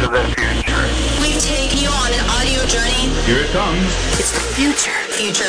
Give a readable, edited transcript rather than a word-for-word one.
into the future. We've taken you on an audio journey. Here it comes. It's the future. Future.